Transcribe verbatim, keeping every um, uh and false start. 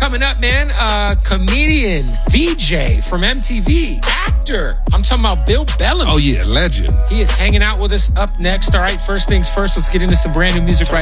coming up, man. Uh, comedian, V J from M T V, actor. I'm talking about Bill Bellamy. Oh, yeah, legend. He is hanging out with us up next. All right, first things first, let's get into some brand new music right